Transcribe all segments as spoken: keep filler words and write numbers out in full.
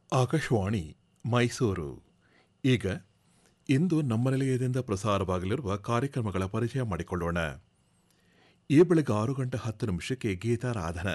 ಆಕಾಶವಾಣಿ ಮೈಸೂರು. ಈಗ ಇಂದು ನಮ್ಮ ನಿಲಯದಿಂದ ಪ್ರಸಾರವಾಗಲಿರುವ ಕಾರ್ಯಕ್ರಮಗಳ ಪರಿಚಯ ಮಾಡಿಕೊಳ್ಳೋಣ. ಈ ಬೆಳಗ್ಗೆ ಆರು ಗಂಟೆ ಹತ್ತು ನಿಮಿಷಕ್ಕೆ ಗೀತಾರಾಧನ,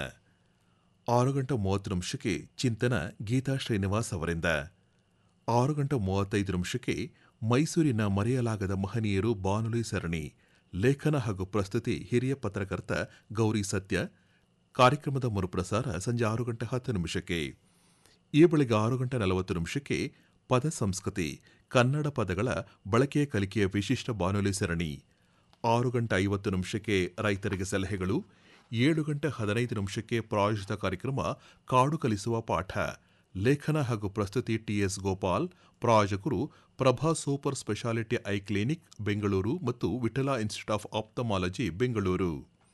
ಆರು ಗಂಟೆ ಮೂವತ್ತು ನಿಮಿಷಕ್ಕೆ ಚಿಂತನ ಗೀತಾ ಶ್ರೀನಿವಾಸ್ ಅವರಿಂದ, ಆರು ಗಂಟೆ ಮೂವತ್ತೈದು ನಿಮಿಷಕ್ಕೆ ಮೈಸೂರಿನ ಮರೆಯಲಾಗದ ಮಹನೀಯರು ಬಾನುಲಿ ಸರಣಿ, ಲೇಖನ ಹಾಗೂ ಪ್ರಸ್ತುತಿ ಹಿರಿಯ ಪತ್ರಕರ್ತ ಗೌರಿ ಸತ್ಯ. ಕಾರ್ಯಕ್ರಮದ ಮರುಪ್ರಸಾರ ಸಂಜೆ ಆರು ಗಂಟೆ ಹತ್ತು ನಿಮಿಷಕ್ಕೆ. ಈ ಬೆಳಿಗ್ಗೆ ಆರು ಗಂಟೆ ನಲವತ್ತು ನಿಮಿಷಕ್ಕೆ ಪದ ಸಂಸ್ಕೃತಿ, ಕನ್ನಡ ಪದಗಳ ಬಳಕೆಯ ಕಲಿಕೆಯ ವಿಶಿಷ್ಟ ಬಾನುಲಿ ಸರಣಿ, ಆರು ಗಂಟೆ ಐವತ್ತು ನಿಮಿಷಕ್ಕೆ ರೈತರಿಗೆ ಸಲಹೆಗಳು, ಏಳು ಗಂಟೆ ಹದಿನೈದು ನಿಮಿಷಕ್ಕೆ ಪ್ರಾಯೋಜಿತ ಕಾರ್ಯಕ್ರಮ ಕಾಡು ಕಲಿಸುವ ಪಾಠ, ಲೇಖನ ಹಾಗೂ ಪ್ರಸ್ತುತಿ ಟಿಎಸ್ ಗೋಪಾಲ್. ಪ್ರಾಯೋಜಕರು Prabha super speciality eye clinic Bengaluru ಮತ್ತು Vittala institute of ophthalmology Bengaluru.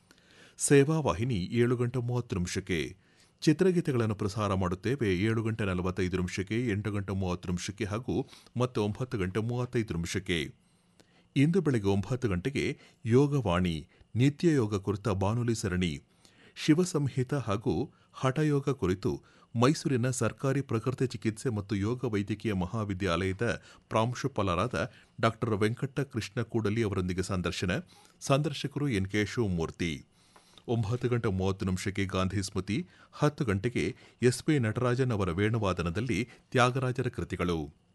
ಸೇವಾ ವಾಹಿನಿ ಏಳು ಗಂಟೆ ಮೂವತ್ತು ನಿಮಿಷಕ್ಕೆ ಚಿತ್ರಗೀತೆಗಳನ್ನು ಪ್ರಸಾರ ಮಾಡುತ್ತೇವೆ. ಏಳು ಗಂಟೆ ನಲವತ್ತೈದು ನಿಮಿಷಕ್ಕೆ, ಎಂಟು ಗಂಟೆ ಮೂವತ್ತು ನಿಮಿಷಕ್ಕೆ ಹಾಗೂ ಮತ್ತೆ ಒಂಬತ್ತು ಗಂಟೆ ಮೂವತ್ತೈದು ನಿಮಿಷಕ್ಕೆ. ಇಂದು ಬೆಳಗ್ಗೆ ಒಂಬತ್ತು ಗಂಟೆಗೆ ಯೋಗವಾಣಿ, ನಿತ್ಯ ಯೋಗ ಕುರಿತ ಬಾನುಲಿ ಸರಣಿ, ಶಿವಸಂಹಿತ ಹಾಗೂ ಹಠಯೋಗ ಕುರಿತು ಮೈಸೂರಿನ ಸರ್ಕಾರಿ ಪ್ರಕೃತಿ ಚಿಕಿತ್ಸೆ ಮತ್ತು ಯೋಗ ವೈದ್ಯಕೀಯ ಮಹಾವಿದ್ಯಾಲಯದ ಪ್ರಾಂಶುಪಾಲರಾದ ಡಾ ವೆಂಕಟ ಕೃಷ್ಣ ಕೂಡಲಿ ಅವರೊಂದಿಗೆ ಸಂದರ್ಶನ. ಸಂದರ್ಶಕರು ಎನ್ ಕೆ ಶಿವಮೂರ್ತಿ. ಒಂಬತ್ತು ಗಂಟೆ ಮೂವತ್ತು ನಿಮಿಷಕ್ಕೆ ಗಾಂಧಿ ಸ್ಮೃತಿ, ಹತ್ತು ಗಂಟೆಗೆ ಎಸ್ ಪಿ ನಟರಾಜನ್ ಅವರ ವೇಣುವಾದನದಲ್ಲಿ ತ್ಯಾಗರಾಜರ ಕೃತಿಗಳು,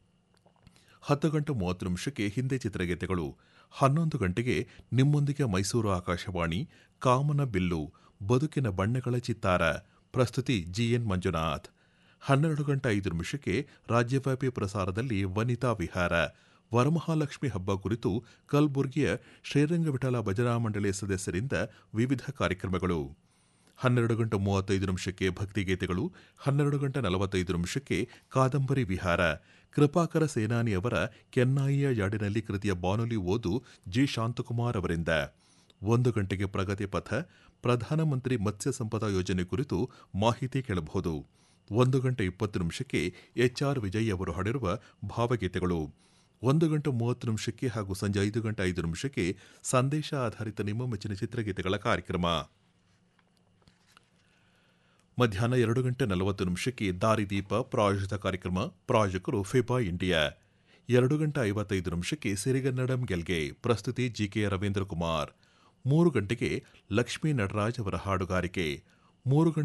ಹತ್ತು ಗಂಟೆ ಮೂವತ್ತು ನಿಮಿಷಕ್ಕೆ ಹಿಂದಿ ಚಿತ್ರಗೀತೆಗಳು, ಹನ್ನೊಂದು ಗಂಟೆಗೆ ನಿಮ್ಮೊಂದಿಗೆ ಮೈಸೂರು ಆಕಾಶವಾಣಿ ಕಾಮನ ಬಿಲ್ಲು ಬದುಕಿನ ಬಣ್ಣಗಳ ಚಿತ್ತಾರ, ಪ್ರಸ್ತುತಿ ಜಿಎನ್ ಮಂಜುನಾಥ್. ಹನ್ನೆರಡು ಗಂಟೆ ಐದು ನಿಮಿಷಕ್ಕೆ ರಾಜ್ಯವ್ಯಾಪಿ ಪ್ರಸಾರದಲ್ಲಿ ವನಿತಾ ವಿಹಾರ, ವರಮಹಾಲಕ್ಷ್ಮಿ ಹಬ್ಬ ಕುರಿತು ಕಲಬುರಗಿಯ ಶ್ರೀರಂಗ ವಿಠಲ ಭಜನಾ ಮಂಡಳಿಯ ಸದಸ್ಯರಿಂದ ವಿವಿಧ ಕಾರ್ಯಕ್ರಮಗಳು. ಹನ್ನೆರಡು ಗಂಟೆ ಮೂವತ್ತೈದು ನಿಮಿಷಕ್ಕೆ ಭಕ್ತಿಗೀತೆಗಳು, ಹನ್ನೆರಡು ಗಂಟೆ ನಲವತ್ತೈದು ನಿಮಿಷಕ್ಕೆ ಕಾದಂಬರಿ ವಿಹಾರ, ಕೃಪಾಕರ ಸೇನಾನಿಯವರ ಕೆನ್ನಾಯಿಯ ಜಾಡಿನಲ್ಲಿ ಕೃತಿಯ ಬಾನುಲಿ ಓದು ಜಿ ಶಾಂತಕುಮಾರ್ ಅವರಿಂದ. ಒಂದು ಗಂಟೆಗೆ ಪ್ರಗತಿ ಪಥ, ಪ್ರಧಾನಮಂತ್ರಿ ಮತ್ಸ್ಯ ಸಂಪದ ಯೋಜನೆ ಕುರಿತು ಮಾಹಿತಿ ಕೇಳಬಹುದು. ಒಂದು ಗಂಟೆ ಇಪ್ಪತ್ತು ನಿಮಿಷಕ್ಕೆ ಎಚ್ ಆರ್ ವಿಜಯ್ ಅವರು ಹಾಡಿರುವ ಭಾವಗೀತೆಗಳು. ಒಂದು ಗಂಟೆ ಮೂವತ್ತು ನಿಮಿಷಕ್ಕೆ ಹಾಗೂ ಸಂಜೆ ಐದು ಗಂಟೆ ಐದು ನಿಮಿಷಕ್ಕೆ ಸಂದೇಶ ಆಧಾರಿತ ನಿಮ್ಮ ಮೆಚ್ಚಿನ ಚಿತ್ರಗೀತೆಗಳ ಕಾರ್ಯಕ್ರಮ. ಮಧ್ಯಾಹ್ನ ಎರಡು ಗಂಟೆ ನಲವತ್ತು ನಿಮಿಷಕ್ಕೆ ದಾರಿದೀಪ ಪ್ರಾಯೋಜಿತ ಕಾರ್ಯಕ್ರಮ, ಪ್ರಾಯೋಜಕರು ಫಿಬಾ ಇಂಡಿಯಾ. ಎರಡು ಗಂಟೆ ಐವತ್ತೈದು ನಿಮಿಷಕ್ಕೆ ಸಿರಿಗನ್ನಡಂ ಗೆಲ್ಗೆ, ಪ್ರಸ್ತುತಿ ಜಿಕೆ ರವೀಂದ್ರ ಕುಮಾರ್. ಮೂರು ಗಂಟೆಗೆ ಲಕ್ಷ್ಮೀ ನಟರಾಜ್ ಅವರ ಹಾಡುಗಾರಿಕೆ. ಮೂರು